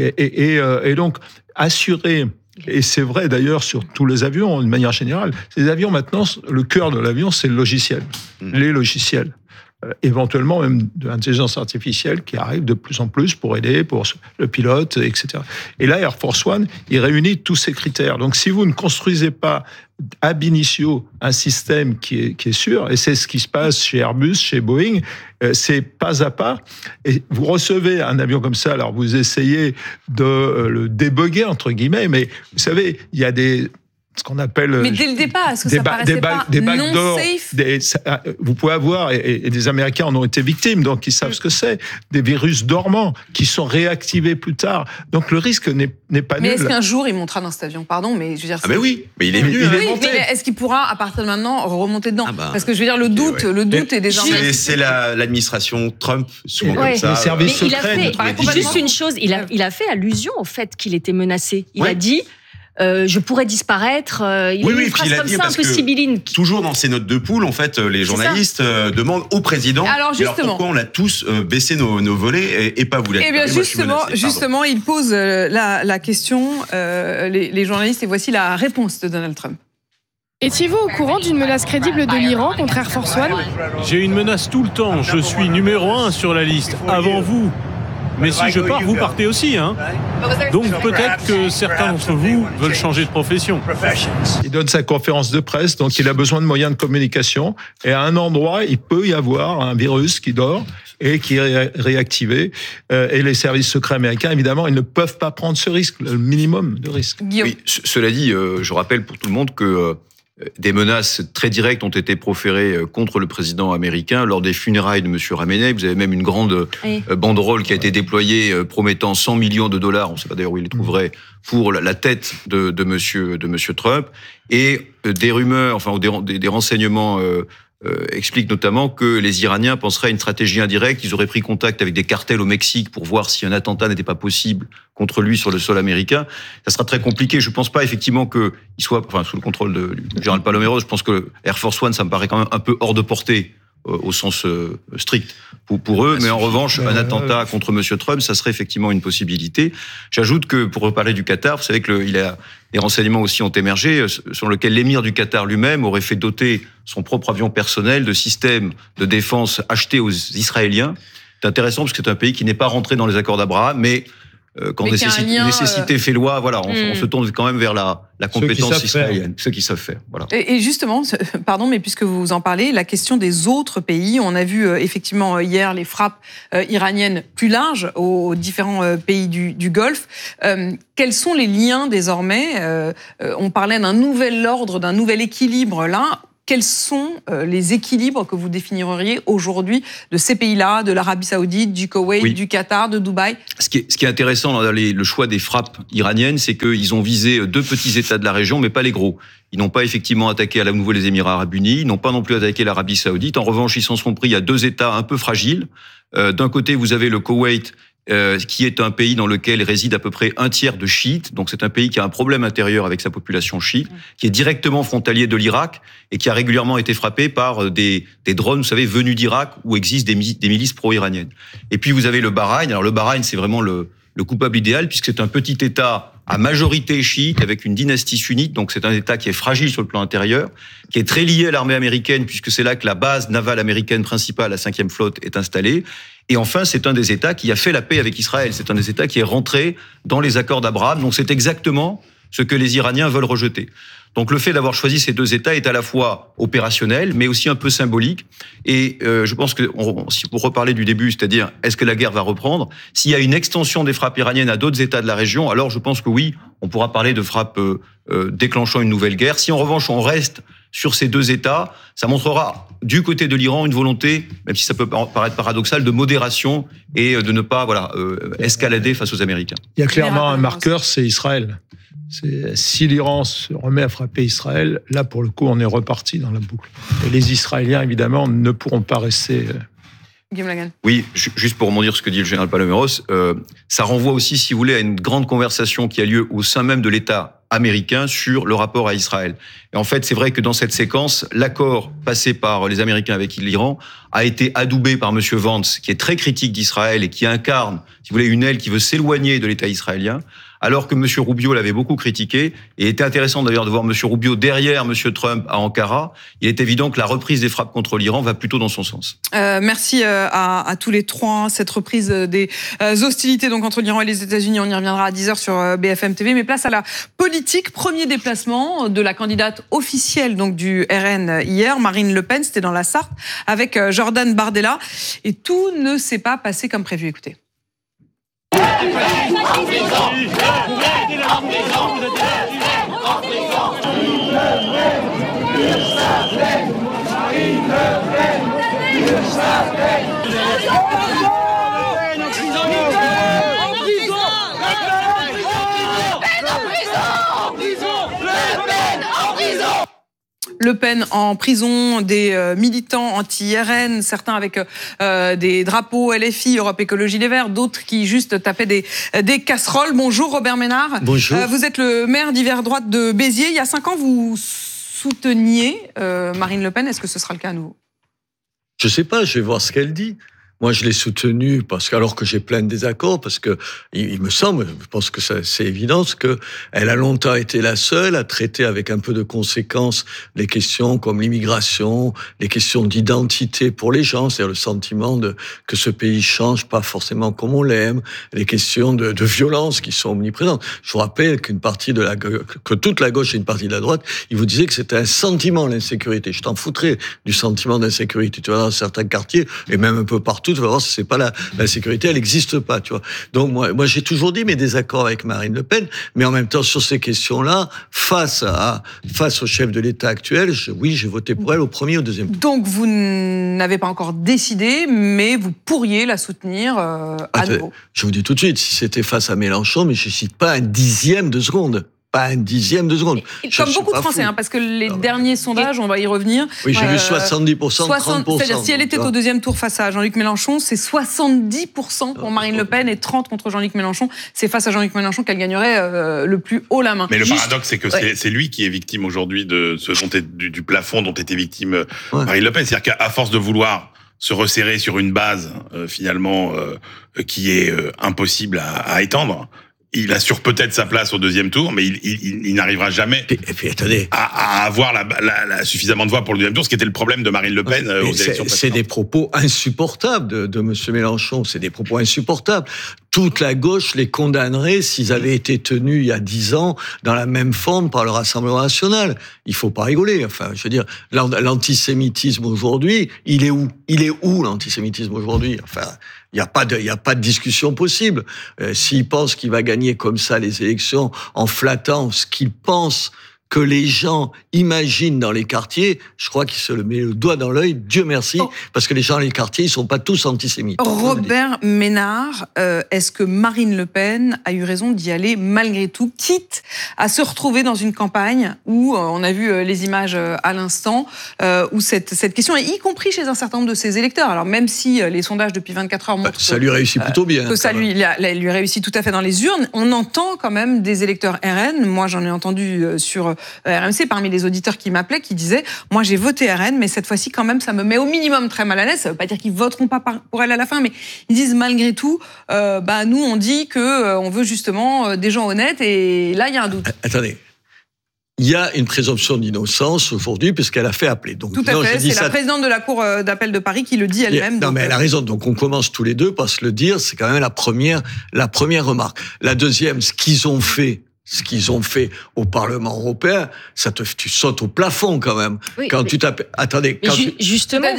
Et donc, assurer... Et c'est vrai d'ailleurs sur tous les avions, de manière générale. Ces avions, maintenant, le cœur de l'avion, c'est le logiciel. Les logiciels. Éventuellement même de l'intelligence artificielle qui arrive de plus en plus pour aider, pour le pilote, etc. Et là, Air Force One, il réunit tous ces critères. Donc, si vous ne construisez pas ab initio un système qui est sûr, et c'est ce qui se passe chez Airbus, chez Boeing, c'est pas à pas. Et vous recevez un avion comme ça, alors vous essayez de le débugger, entre guillemets, mais vous savez, il y a ce qu'on appelle... Mais dès le départ, est-ce que ça paraissait pas non safe? Vous pouvez avoir, et des Américains en ont été victimes, donc ils savent ce que c'est, des virus dormants qui sont réactivés plus tard. Donc le risque n'est pas nul. Mais est-ce qu'un jour il montera dans cet avion? Pardon, mais je veux dire... Ah ben oui, mais il est venu. Mais est-ce qu'il pourra, à partir de maintenant, remonter dedans? Parce que je veux dire, le doute est désormais... C'est l'administration Trump, souvent comme ça. Les services secrets. Juste une chose, il a fait allusion au fait qu'il était menacé. Il a dit... je pourrais disparaître. Il y a une phrase comme ça, un peu sibylline. Toujours dans ces notes de poule, en fait, les journalistes demandent au président. Alors pourquoi on a tous baissé nos volets et pas vous l'avez. Eh bien justement, il pose la question, les journalistes, et voici la réponse de Donald Trump. Étiez-vous au courant d'une menace crédible de l'Iran contre Air Force One ? J'ai une menace tout le temps. Je suis numéro 1 sur la liste, avant vous. Mais si je pars, vous partez aussi, hein. Donc peut-être que certains d'entre vous veulent changer de profession. Il donne sa conférence de presse, donc il a besoin de moyens de communication. Et à un endroit, il peut y avoir un virus qui dort et qui est réactivé. Et les services secrets américains, évidemment, ils ne peuvent pas prendre ce risque, le minimum de risque. Oui, cela dit, je rappelle pour tout le monde que des menaces très directes ont été proférées contre le président américain lors des funérailles de M. Khamenei. Vous avez même une grande banderole qui a été déployée promettant 100 millions de dollars, on ne sait pas d'ailleurs où il les trouverait, pour la tête de monsieur Trump. Et des rumeurs, enfin des renseignements expliquent notamment que les Iraniens penseraient à une stratégie indirecte. Ils auraient pris contact avec des cartels au Mexique pour voir si un attentat n'était pas possible contre lui sur le sol américain. Ça sera très compliqué. Je pense pas effectivement qu'il soit, sous le contrôle du général Paloméros. Je pense que Air Force One, ça me paraît quand même un peu hors de portée au sens strict pour eux. Mais en revanche, un attentat contre M. Trump, ça serait effectivement une possibilité. J'ajoute que, pour reparler du Qatar, vous savez que des renseignements aussi ont émergé, sur lequel l'émir du Qatar lui-même aurait fait doter son propre avion personnel de systèmes de défense achetés aux Israéliens. C'est intéressant parce que c'est un pays qui n'est pas rentré dans les accords d'Abraham, mais quand nécessité fait loi, voilà, on se tourne quand même vers la compétence israélienne, ceux qui savent faire. Voilà. Et justement, pardon, mais puisque vous en parlez, la question des autres pays, on a vu effectivement hier les frappes iraniennes plus larges aux différents pays du Golfe. Quels sont les liens désormais ? On parlait d'un nouvel ordre, d'un nouvel équilibre là. Quels sont les équilibres que vous définiriez aujourd'hui de ces pays-là, de l'Arabie Saoudite, du Koweït, du Qatar, de Dubaï ? Ce qui est intéressant dans le choix des frappes iraniennes, c'est qu'ils ont visé 2 petits États de la région, mais pas les gros. Ils n'ont pas effectivement attaqué à nouveau les Émirats Arabes Unis, ils n'ont pas non plus attaqué l'Arabie Saoudite. En revanche, ils s'en sont pris à 2 États un peu fragiles. D'un côté, vous avez le Koweït, qui est un pays dans lequel réside à peu près un tiers de chiites. Donc c'est un pays qui a un problème intérieur avec sa population chiite, qui est directement frontalier de l'Irak et qui a régulièrement été frappé par des drones, vous savez, venus d'Irak où existent des milices pro-iraniennes. Et puis vous avez le Bahreïn. Alors le Bahreïn, c'est vraiment le coupable idéal puisque c'est un petit État à majorité chiite avec une dynastie sunnite. Donc c'est un État qui est fragile sur le plan intérieur, qui est très lié à l'armée américaine puisque c'est là que la base navale américaine principale, la 5e flotte, est installée. Et enfin, c'est un des États qui a fait la paix avec Israël. C'est un des États qui est rentré dans les accords d'Abraham. Donc c'est exactement ce que les Iraniens veulent rejeter. Donc le fait d'avoir choisi ces 2 États est à la fois opérationnel, mais aussi un peu symbolique. Et je pense que, si pour reparler du début, c'est-à-dire est-ce que la guerre va reprendre, s'il y a une extension des frappes iraniennes à d'autres États de la région, alors je pense que oui, on pourra parler de frappes déclenchant une nouvelle guerre. Si en revanche on reste sur ces 2 États, ça montrera du côté de l'Iran une volonté, même si ça peut paraître paradoxal, de modération et de ne pas escalader face aux Américains. Il y a clairement un marqueur, c'est Israël. Si l'Iran se remet à frapper Israël, là pour le coup on est reparti dans la boucle. Et les Israéliens évidemment ne pourront pas rester... Oui, juste pour rebondir sur ce que dit le général Paloméros, ça renvoie aussi, si vous voulez, à une grande conversation qui a lieu au sein même de l'État américain sur le rapport à Israël. Et en fait, c'est vrai que dans cette séquence, l'accord passé par les Américains avec l'Iran a été adoubé par M. Vance, qui est très critique d'Israël et qui incarne, si vous voulez, une aile qui veut s'éloigner de l'État israélien, alors que M. Rubio l'avait beaucoup critiqué. Et il était intéressant d'ailleurs de voir M. Rubio derrière M. Trump à Ankara. Il est évident que la reprise des frappes contre l'Iran va plutôt dans son sens. Merci à tous les trois. Cette reprise des hostilités donc entre l'Iran et les États-Unis, on y reviendra à 10h sur BFM TV. Mais place à la politique. Premier déplacement de la candidate officielle donc du RN hier, Marine Le Pen, c'était dans la Sarthe, avec Jordan Bardella. Et tout ne s'est pas passé comme prévu. Écoutez. Le Pen en prison, des militants anti-RN, certains avec des drapeaux LFI, Europe Écologie Les Verts, d'autres qui juste tapaient des casseroles. Bonjour Robert Ménard. Bonjour. Vous êtes le maire d'hiver droite de Béziers. Il y a 5 ans, vous souteniez Marine Le Pen. Est-ce que ce sera le cas à nouveau ? Je sais pas, je vais voir ce qu'elle dit. Moi, je l'ai soutenue alors que j'ai plein de désaccords, parce que il me semble, je pense que c'est évident, que elle a longtemps été la seule à traiter avec un peu de conséquence les questions comme l'immigration, les questions d'identité pour les gens, c'est-à-dire le sentiment que ce pays change pas forcément comme on l'aime, les questions de violence qui sont omniprésentes. Je vous rappelle que toute la gauche et une partie de la droite, ils vous disaient que c'était un sentiment, l'insécurité. Je t'en foutrais du sentiment d'insécurité. Tu vois, dans certains quartiers, et même un peu partout, tu vas voir, c'est pas la sécurité, elle n'existe pas, tu vois. Donc moi j'ai toujours dit mes désaccords avec Marine Le Pen, mais en même temps sur ces questions-là, face au chef de l'État actuel, j'ai voté pour elle au premier ou au deuxième tour. Donc vous n'avez pas encore décidé, mais vous pourriez la soutenir à nouveau. Je vous dis tout de suite, si c'était face à Mélenchon, mais je cite pas un dixième de seconde. Pas un dixième de seconde. Comme beaucoup de Français, parce que les derniers sondages, on va y revenir. Oui, j'ai vu 70%, 30%. C'est-à-dire, si elle était au deuxième tour face à Jean-Luc Mélenchon, c'est 70% pour Marine Le Pen et 30% contre Jean-Luc Mélenchon. C'est face à Jean-Luc Mélenchon qu'elle gagnerait le plus haut la main. Mais le paradoxe, c'est que c'est lui qui est victime aujourd'hui du plafond dont était victime Marine Le Pen. C'est-à-dire qu'à force de vouloir se resserrer sur une base, finalement, qui est impossible à étendre, il assure peut-être sa place au deuxième tour, mais il n'arrivera jamais à avoir suffisamment de voix pour le deuxième tour, ce qui était le problème de Marine Le Pen aux élections précédentes. C'est des propos insupportables de M. Mélenchon, c'est des propos insupportables. Toute la gauche les condamnerait s'ils avaient été tenus il y a 10 ans dans la même forme par le Rassemblement national. Il faut pas rigoler. Enfin, je veux dire, l'antisémitisme aujourd'hui, il est où ? Il est où l'antisémitisme aujourd'hui ? Enfin, il y a pas de discussion possible. S'il pense qu'il va gagner comme ça les élections en flattant ce qu'il pense que les gens imaginent dans les quartiers, je crois qu'il se le met le doigt dans l'œil, Dieu merci, parce que les gens dans les quartiers, ils sont pas tous antisémites. Robert Ménard, est-ce que Marine Le Pen a eu raison d'y aller malgré tout, quitte à se retrouver dans une campagne où, on a vu les images à l'instant, où cette question, y compris chez un certain nombre de ses électeurs, alors même si les sondages depuis 24 heures montrent ça lui réussit plutôt bien. Que ça lui réussit tout à fait dans les urnes, on entend quand même des électeurs RN, moi j'en ai entendu sur RMC, parmi les auditeurs qui m'appelaient, qui disaient « Moi, j'ai voté RN, mais cette fois-ci, quand même, ça me met au minimum très mal à l'aise. » Ça ne veut pas dire qu'ils ne voteront pas pour elle à la fin, mais ils disent malgré tout, nous, on dit qu'on veut justement des gens honnêtes, et là, il y a un doute. Attendez. Il y a une présomption d'innocence aujourd'hui, puisqu'elle a fait appeler. Donc, tout à fait, c'est la présidente de la Cour d'appel de Paris qui le dit elle-même. Non, mais elle a raison. Donc, on commence tous les deux par se le dire. C'est quand même la première remarque. La deuxième, ce qu'ils ont fait au Parlement européen, tu sautes au plafond quand même. Oui, quand tu tapes, justement.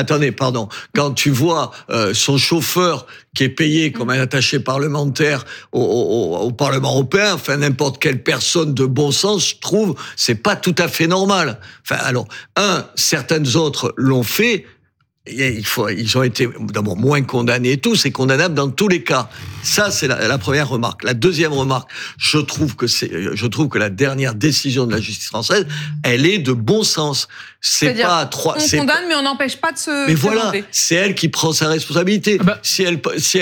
Quand tu vois son chauffeur qui est payé comme un attaché parlementaire au Parlement européen, enfin n'importe quelle personne de bon sens, je trouve, c'est pas tout à fait normal. Enfin alors, certaines autres l'ont fait. Ils ont été d'abord moins condamnés et tout, c'est condamnable dans tous les cas. Ça, c'est la première remarque. La deuxième remarque, je trouve que la dernière décision de la justice française, elle est de bon sens. C'est-à-dire, pas trois. On condamne, mais on n'empêche pas de se. Mais voilà, c'est elle qui prend sa responsabilité. Si elle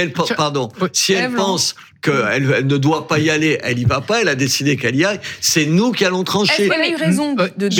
pense qu'elle ne doit pas y aller, elle y va pas, elle a décidé qu'elle y aille, c'est nous qui allons trancher. Est-ce qu'elle a eu raison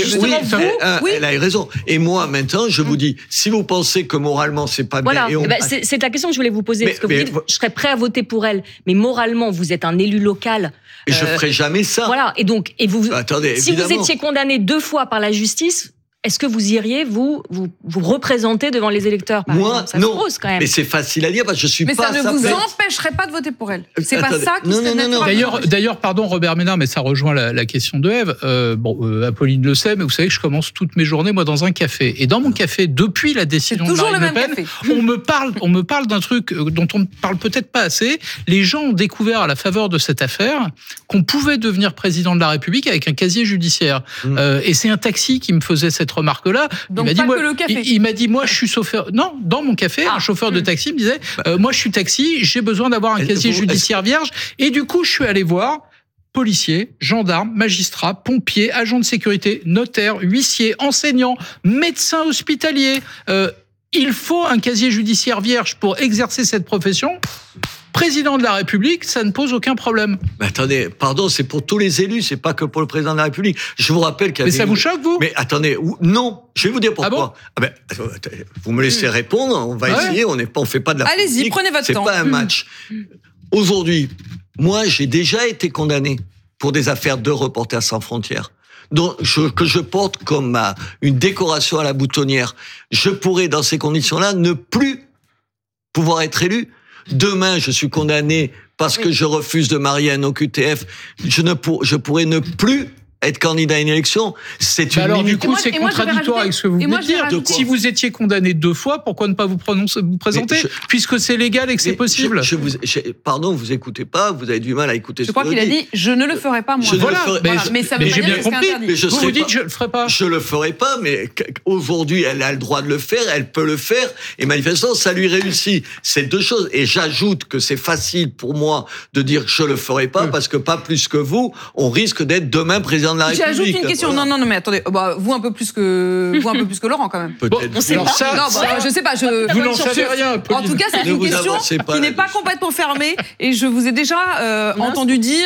elle a eu raison. Et moi, maintenant, je vous dis, si vous pensez que moralement, c'est pas bien... C'est la question que je voulais vous poser, parce que vous dites, je serais prêt à voter pour elle, mais moralement, vous êtes un élu local... Et je ferai jamais ça. Voilà, et donc, attendez, si vous étiez condamné 2 fois par la justice... Est-ce que vous iriez vous représenter devant les électeurs par Moi, exemple? non. Quand même. Mais c'est facile à dire parce que je suis pas. Mais ça ne vous empêcherait pas de voter pour elle. C'est pas ça qui serait naturel. D'ailleurs, pardon Robert Ménard, mais ça rejoint la question de Ève. Apolline le sait, mais vous savez que je commence toutes mes journées moi dans un café. Et dans mon café, depuis la décision de Marine Le Pen, on me parle d'un truc dont on ne parle peut-être pas assez. Les gens ont découvert à la faveur de cette affaire qu'on pouvait devenir président de la République avec un casier judiciaire. Et c'est un taxi qui me faisait cette remarque-là. Donc il m'a dit, moi, je suis chauffeur. Non, dans mon café, un chauffeur de taxi me disait, moi, je suis taxi, j'ai besoin d'avoir un casier judiciaire vierge. Et du coup, je suis allé voir. policiers, gendarmes, magistrats, pompiers, agents de sécurité, notaires, huissiers, enseignants, médecins hospitaliers. Il faut un casier judiciaire vierge pour exercer cette profession. Président de la République, ça ne pose aucun problème. Mais attendez, pardon, c'est pour tous les élus, c'est pas que pour le président de la République. Je vous rappelle qu'il y avait... Mais ça vous choque, vous? Mais attendez, non, je vais vous dire pourquoi. Vous me laissez répondre, on va essayer, on fait pas de la politique. Allez-y, prenez votre temps. C'est pas un match. Aujourd'hui, moi, j'ai déjà été condamné pour des affaires de Reporters sans frontières. Que je porte comme une décoration à la boutonnière. Je pourrais, dans ces conditions-là, ne plus pouvoir être élu. Demain, je suis condamné parce que je refuse de marier un OQTF. Je pourrais ne plus être candidat à une élection. C'est une alors, limite. du coup, c'est contradictoire avec ce que vous venez de dire. Si vous étiez condamné 2 fois, pourquoi ne pas vous présenter, puisque c'est légal et que c'est possible? Pardon, vous écoutez pas, vous avez du mal à écouter ce que je dis. Je crois qu'il a dit, je ne le ferai pas, moi. Mais ça veut pas dire que c'est interdit. Vous dites, je le ferai pas. Je le ferai pas, mais aujourd'hui, elle a le droit de le faire, elle peut le faire, et manifestement, ça lui réussit. C'est 2 choses. Et j'ajoute que c'est facile pour moi de dire que je le ferai pas, parce que pas plus que vous, on risque d'être demain président de la République. J'ajoute une question. Voilà. Non, mais attendez. Vous un peu plus que Laurent, quand même. Peut-être. On sait pas. Je sais pas. Vous n'en savez rien. En tout cas, c'est une question qui n'est pas complètement fermée. Et je vous ai déjà entendu dire,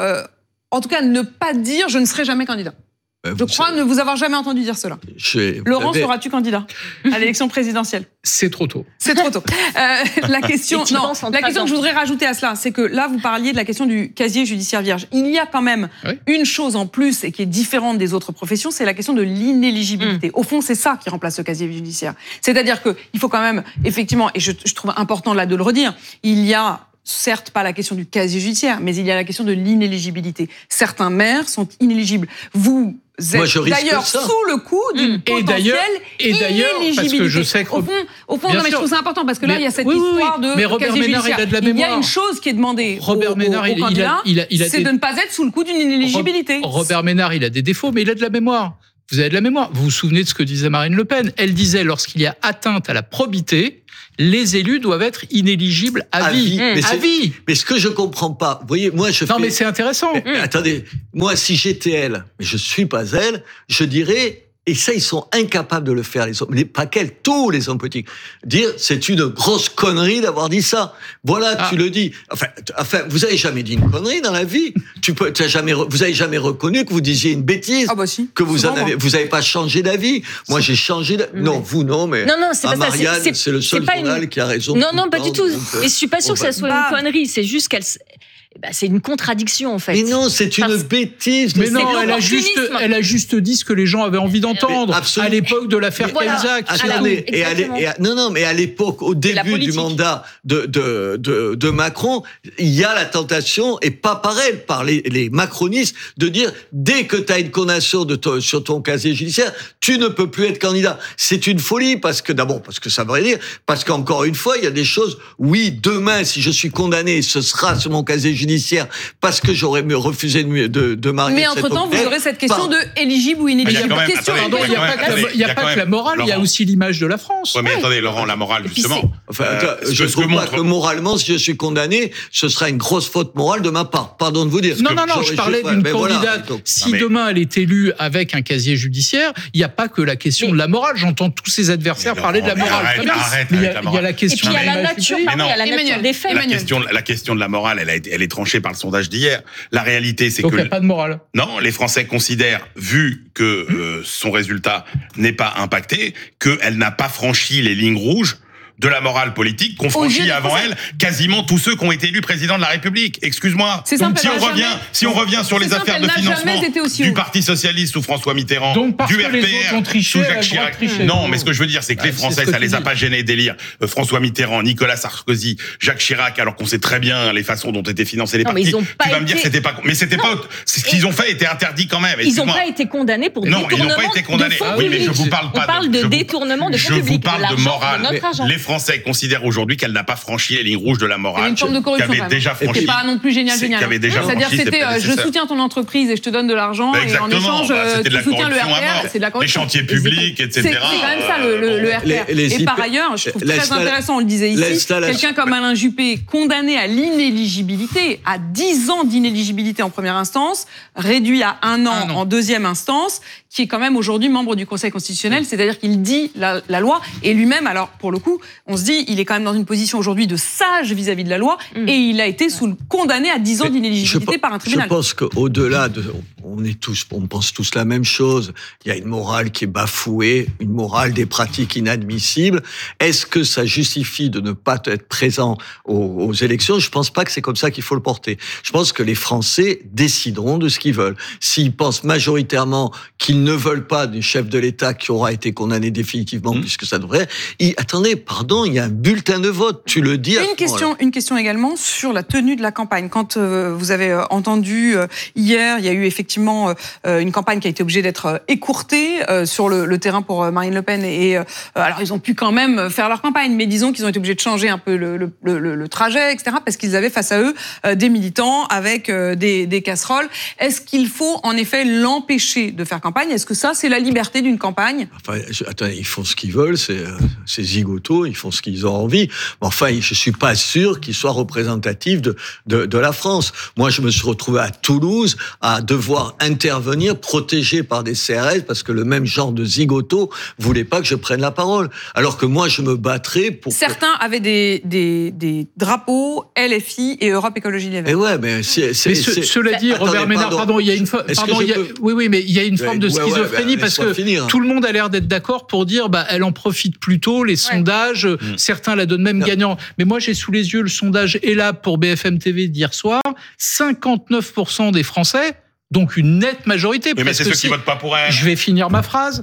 en tout cas, ne pas dire, je ne serai jamais candidat. Je crois ne vous avoir jamais entendu dire cela. Laurent, seras-tu candidat à l'élection présidentielle? C'est trop tôt. C'est trop tôt. La question que je voudrais rajouter à cela, c'est que là, vous parliez de la question du casier judiciaire vierge. Il y a quand même une chose en plus et qui est différente des autres professions, c'est la question de l'inéligibilité. Au fond, c'est ça qui remplace le casier judiciaire. C'est-à-dire qu'il faut quand même, effectivement, et je trouve important là de le redire, il y a certes pas la question du casier judiciaire, mais il y a la question de l'inéligibilité. Certains maires sont inéligibles. Vous êtes d'ailleurs sous le coup d'une potentielle inéligibilité. Parce que je sais que... Au fond, non, mais je trouve ça important parce que là, il y a cette histoire de casier judiciaire. Il y a une chose qui est demandée au candidat, c'est de ne pas être sous le coup d'une inéligibilité. Robert Ménard, il a des défauts, mais il a de la mémoire. Vous avez de la mémoire. Vous vous souvenez de ce que disait Marine Le Pen? Elle disait, lorsqu'il y a atteinte à la probité, les élus doivent être inéligibles à vie. À vie. Mais ce que je comprends pas, vous voyez, moi je Non, mais c'est intéressant. Mais attendez, moi si j'étais elle, mais je suis pas elle, je dirais, et ça ils sont incapables de le faire, les hommes, pas qu'elle, tous les hommes politiques, dire c'est une grosse connerie d'avoir dit ça. Voilà, tu le dis. Enfin, vous avez jamais dit une connerie dans la vie. Vous avez jamais reconnu que vous disiez une bêtise. Si. Que vous avez pas changé d'avis. Moi j'ai changé. Non, vous non, mais non, c'est pas Marianne, ça. c'est le seul journal qui a raison. Non, pas du tout. Et je suis pas sûre que ça soit une connerie. C'est juste qu'elle. C'est une contradiction, en fait. Mais non, c'est une bêtise. Mais non, elle a juste dit ce que les gens avaient envie d'entendre à l'époque de l'affaire Cahuzac. Mais à l'époque, au début du mandat de Macron, il y a la tentation, et pas par elle, par les macronistes, de dire, dès que tu as une condamnation sur ton casier judiciaire, tu ne peux plus être candidat. C'est une folie, parce que ça veut dire, parce qu'encore une fois, il y a des choses, oui, demain, si je suis condamné, ce sera sur mon casier judiciaire, parce que j'aurais refusé de marier. Mais entre-temps, vous aurez cette question de éligible ou inéligible. Il n'y a pas que la morale, il y a aussi l'image de la France. Oui, mais attendez, Laurent, la morale, justement. Je ne trouve pas que moralement, si je suis condamné, ce sera une grosse faute morale de ma part. Pardon de vous dire. Non, je parlais d'une candidate. Si demain elle est élue avec un casier judiciaire, il n'y a pas que la question de la morale. J'entends tous ses adversaires parler de la morale. Il y a la question de la nature. Il y a la nature des faits. La question de la morale, elle est tranchée par le sondage d'hier. La réalité, c'est donc il n'y a pas de morale. Non, les Français considèrent, vu que son résultat n'est pas impacté, qu'elle n'a pas franchi les lignes rouges de la morale politique qu'ont franchi avant elle quasiment tous ceux qui ont été élus président de la République. Excuse-moi. Donc si on revient sur les affaires de financement du Parti socialiste sous François Mitterrand, du RPR sous Jacques Chirac. Non, mais ce que je veux dire, c'est que les Français, ça les a pas gênés d'élire François Mitterrand, Nicolas Sarkozy, Jacques Chirac, alors qu'on sait très bien les façons dont étaient financés les partis. Tu vas me dire c'était pas, mais c'était pas, ce qu'ils ont fait était interdit quand même. Ils n'ont pas été condamnés pour détournement de fonds publics. Oui, mais je vous parle pas. On parle de détournement de fonds publics. Je vous parle de morale. Français considèrent aujourd'hui qu'elle n'a pas franchi les lignes rouges de la morale. Une forme de corruption, qu'avait déjà franchi. C'est pas non plus génial. C'est-à-dire c'était je soutiens ton entreprise et je te donne de l'argent et en échange tu soutiens le RPR. C'est de la corruption. Les chantiers publics, etc. C'est quand même ça le RPR. Et par ailleurs, je trouve très intéressant, on le disait ici, quelqu'un comme Alain Juppé, condamné à l'inéligibilité, à 10 ans d'inéligibilité en première instance, réduit à 1 an en deuxième instance, qui est quand même aujourd'hui membre du Conseil constitutionnel, c'est-à-dire qu'il dit la loi, et lui-même, alors pour le coup, on se dit, il est quand même dans une position aujourd'hui de sage vis-à-vis de la loi, et il a été condamné à 10 ans d'inéligibilité par un tribunal. Je pense qu'au-delà on pense tous la même chose. Il y a une morale qui est bafouée, une morale des pratiques inadmissibles. Est-ce que ça justifie de ne pas être présent aux élections? Je pense pas que c'est comme ça qu'il faut le porter. Je pense que les Français décideront de ce qu'ils veulent. S'ils pensent majoritairement qu'ils ne veulent pas du chef de l'État qui aura été condamné définitivement, puisque ça devrait... Attendez, pardon, il y a un bulletin de vote, tu le dis. Une question également sur la tenue de la campagne. Quand vous avez entendu hier, il y a eu effectivement une campagne qui a été obligée d'être écourtée sur le terrain pour Marine Le Pen. Et alors, ils ont pu quand même faire leur campagne, mais disons qu'ils ont été obligés de changer un peu le trajet, etc., parce qu'ils avaient face à eux des militants avec des casseroles. Est-ce qu'il faut en effet l'empêcher de faire campagne? Est-ce que ça, c'est la liberté d'une campagne? Enfin, attendez, ils font ce qu'ils veulent, c'est zigoto, ils font ce qu'ils ont envie. Mais enfin, je suis pas sûr qu'ils soient représentatifs de la France. Moi, je me suis retrouvé à Toulouse à devoir intervenir, protégé par des CRS, parce que le même genre de zigoto voulait pas que je prenne la parole. Alors que moi, je me battrais pour... Certains avaient des drapeaux LFI et Europe Écologie Les Verts. Et ouais, mais cela dit, Robert Ménard, pardon, il y a une mais il y a une forme de schizophrénie parce que tout le monde a l'air d'être d'accord pour dire, elle en profite plutôt, les sondages, certains la donnent même gagnant. Mais moi, j'ai sous les yeux le sondage ELAB pour BFM TV d'hier soir, 59% des Français, donc une nette majorité. Mais c'est ceux qui votent pas pour elle. Je vais finir ma phrase.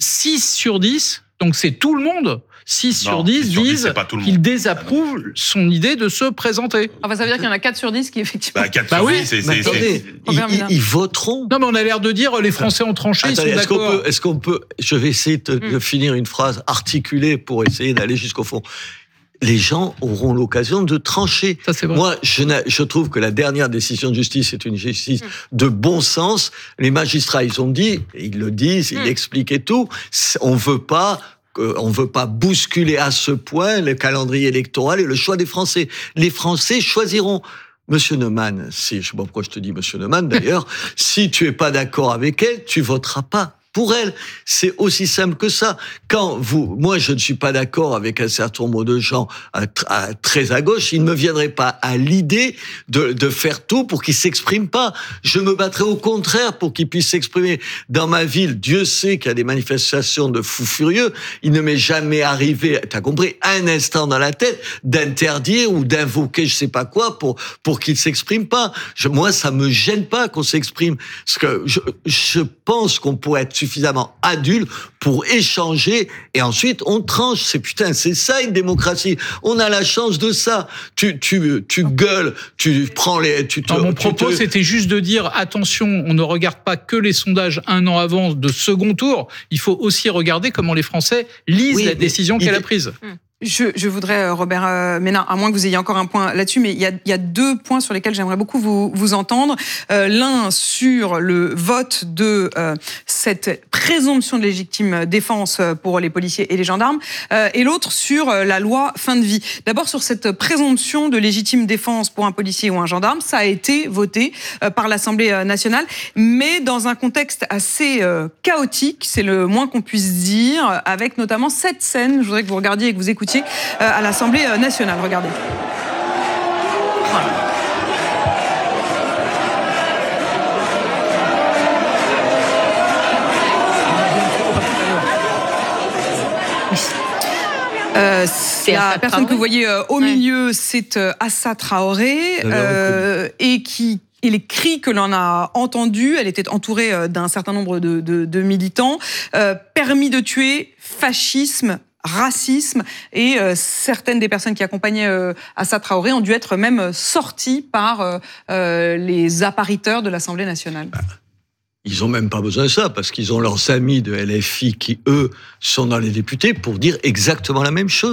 6 sur 10, donc c'est tout le monde. 6 sur 10 disent qu'ils désapprouvent son idée de se présenter. Ça veut dire qu'il y en a 4 sur 10 qui effectivement... 4 sur 10, ils voteront. Non, mais on a l'air de dire les Français ont tranché, ils sont d'accord. Est-ce qu'on peut... Je vais essayer de finir une phrase articulée pour essayer d'aller jusqu'au fond. Les gens auront l'occasion de trancher. Ça, c'est vrai. Moi, je trouve que la dernière décision de justice est une justice de bon sens. Les magistrats, ils ont dit, ils le disent, ils expliquent et tout. On veut pas bousculer à ce point le calendrier électoral et le choix des Français. Les Français choisiront. Monsieur Neumann, je sais pas pourquoi je te dis Monsieur Neumann d'ailleurs, si tu es pas d'accord avec elle, tu voteras pas pour elle. C'est aussi simple que ça. Moi, je ne suis pas d'accord avec un certain nombre de gens très à gauche, il ne me viendrait pas à l'idée de faire tout pour qu'ils s'expriment pas. Je me battrais au contraire pour qu'ils puissent s'exprimer. Dans ma ville, Dieu sait qu'il y a des manifestations de fous furieux. Il ne m'est jamais arrivé, t'as compris, un instant dans la tête d'interdire ou d'invoquer je sais pas quoi pour qu'ils s'expriment pas. Moi, ça me gêne pas qu'on s'exprime. Parce que je pense qu'on pourrait être suffisamment adulte pour échanger et ensuite on tranche. C'est ça une démocratie. On a la chance de ça. Tu gueules, tu prends mon propos, c'était juste de dire attention, on ne regarde pas que les sondages 1 an avant de second tour. Il faut aussi regarder comment les Français lisent la décision qu'elle a prise. Je voudrais, Robert Ménard, à moins que vous ayez encore un point là-dessus, mais il y a 2 points sur lesquels j'aimerais beaucoup vous entendre. L'un sur le vote de cette présomption de légitime défense pour les policiers et les gendarmes, et l'autre sur la loi fin de vie. D'abord sur cette présomption de légitime défense pour un policier ou un gendarme, ça a été voté par l'Assemblée nationale, mais dans un contexte assez chaotique, c'est le moins qu'on puisse dire, avec notamment cette scène, je voudrais que vous regardiez et que vous écoutiez à l'Assemblée nationale. Regardez. La personne que vous voyez au milieu, c'est Assa Traoré, et les cris que l'on a entendus, elle était entourée d'un certain nombre de militants, permis de tuer, fascisme, racisme, et certaines des personnes qui accompagnaient Assa Traoré ont dû être même sorties par les appariteurs de l'Assemblée nationale. Ils n'ont même pas besoin de ça, parce qu'ils ont leurs amis de LFI qui, eux, sont dans les députés pour dire exactement la même chose.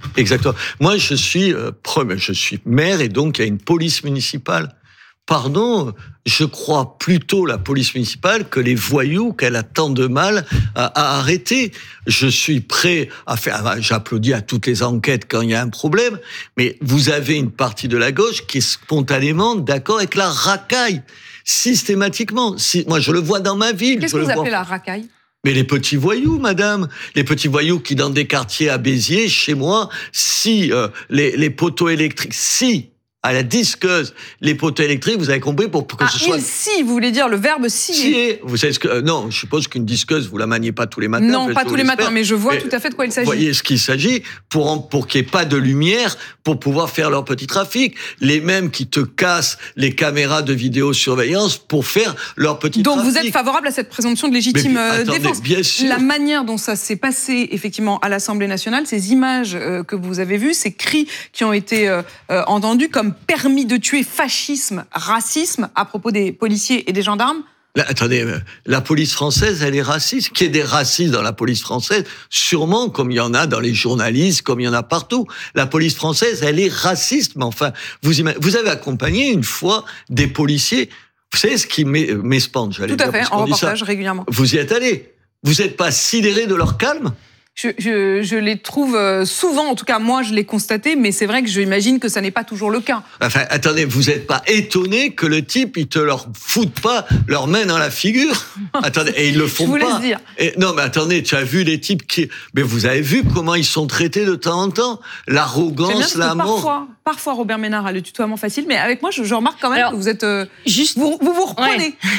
Exactement. Moi, je suis maire et donc il y a une police municipale. Pardon, je crois plutôt la police municipale que les voyous qu'elle a tant de mal à arrêter. Je suis prêt à faire, j'applaudis à toutes les enquêtes quand il y a un problème, mais vous avez une partie de la gauche qui est spontanément d'accord avec la racaille, systématiquement. Moi, je le vois dans ma ville. Qu'est-ce que vous appelez la racaille ? Mais les petits voyous, madame. Les petits voyous qui, dans des quartiers à Béziers, chez moi, si les poteaux électriques, à la disqueuse, les poteaux électriques, vous avez compris, pour que ce soit... Si, vous voulez dire le verbe scier. Vous savez ce que... non, je suppose qu'une disqueuse, vous la maniez pas tous les matins. Non, pas tous les matins, mais je vois tout à fait de quoi il s'agit. Vous voyez ce qu'il s'agit pour qu'il n'y ait pas de lumière, pour pouvoir faire leur petit trafic. Les mêmes qui te cassent les caméras de vidéosurveillance pour faire leur petit trafic. Donc vous êtes favorable à cette présomption de légitime défense. Bien sûr. La manière dont ça s'est passé, effectivement, à l'Assemblée nationale, ces images que vous avez vues, ces cris qui ont été entendus comme permis de tuer, fascisme, racisme, à propos des policiers et des gendarmes. Là, attendez, la police française, elle est raciste. Qu'il y ait des racistes dans la police française, sûrement, comme il y en a dans les journalistes, comme il y en a partout. La police française, elle est raciste, mais enfin, vous avez accompagné une fois des policiers. Vous savez ce qui m'espante, j'allais dire. Tout à fait, en reportage régulièrement. Vous y êtes allé. Vous n'êtes pas sidéré de leur calme ? Je les trouve souvent, en tout cas moi je l'ai constaté, mais c'est vrai que j'imagine que ça n'est pas toujours le cas. Enfin, attendez, vous n'êtes pas étonné que le type, il te leur foute pas leur main dans la figure? Attendez, et ils le font pas. Je vous laisse dire. Non, mais attendez, tu as vu les types qui... Mais vous avez vu comment ils sont traités de temps en temps? L'arrogance, la mort. Parfois, Robert Ménard a le tutoiement facile, mais avec moi, je remarque quand même que vous êtes... vous reprenez. Ouais.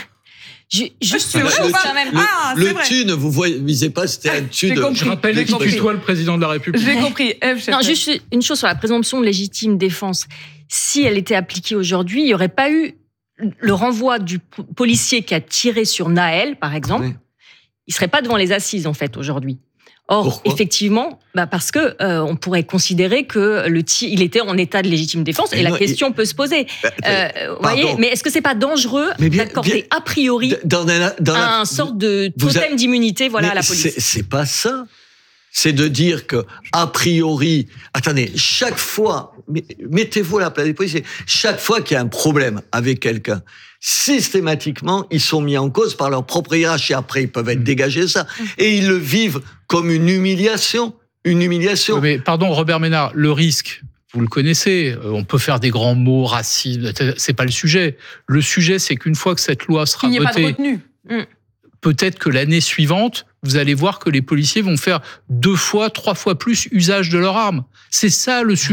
Le tu ne vous visez pas, c'était un tu de... Je rappelle qu'il tutoie le président de la République. J'ai compris. Non, juste une chose sur la présomption de légitime défense. Si elle était appliquée aujourd'hui, il n'y aurait pas eu le renvoi du policier qui a tiré sur Naël, par exemple. Oui. Il ne serait pas devant les assises, en fait, aujourd'hui. Or, pourquoi ? Effectivement, parce que on pourrait considérer que il était en état de légitime défense, et la question peut se poser. Voyez, mais est-ce que c'est pas dangereux d'accorder a priori un sorte de totem d'immunité, à la police ? C'est pas ça. C'est de dire que a priori, attendez, chaque fois, mettez-vous à la place des policiers, chaque fois qu'il y a un problème avec quelqu'un, systématiquement, ils sont mis en cause par leur propre hiérarchie. Après, ils peuvent être dégagés de ça. Et ils le vivent comme une humiliation. Une humiliation. Mais pardon, Robert Ménard, le risque, vous le connaissez, on peut faire des grands mots, racisme, c'est pas le sujet. Le sujet, c'est qu'une fois que cette loi sera votée... Il n'y a pas de retenue. Peut-être que l'année suivante, vous allez voir que les policiers vont faire 2 fois, 3 fois plus usage de leurs armes. C'est ça le sujet.